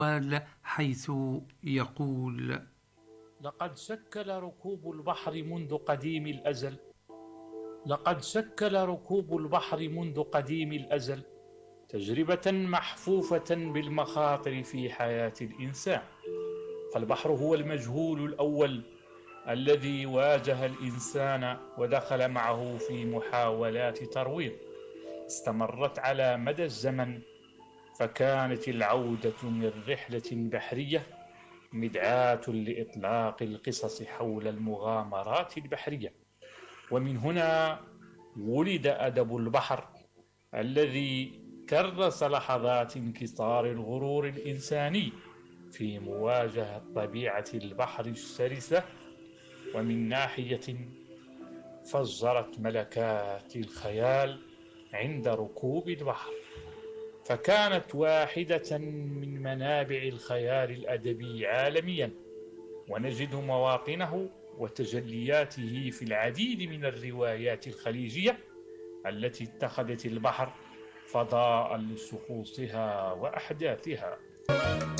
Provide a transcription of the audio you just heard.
حيث يقول: لقد شكل ركوب البحر منذ قديم الأزل لقد شكل ركوب البحر منذ قديم الأزل تجربة محفوفة بالمخاطر في حياة الإنسان. فالبحر هو المجهول الأول الذي واجه الإنسان ودخل معه في محاولات ترويض استمرت على مدى الزمن، فكانت العودة من رحلة بحرية مدعاة لإطلاق القصص حول المغامرات البحرية. ومن هنا ولد أدب البحر الذي كرس لحظات انكسار الغرور الإنساني في مواجهة طبيعة البحر الشرسة، ومن ناحية فجرت ملكات الخيال عند ركوب البحر، فكانت واحدة من منابع الخيال الأدبي عالميا، ونجد مواطنه وتجلياته في العديد من الروايات الخليجية التي اتخذت البحر فضاء لشخوصها وأحداثها.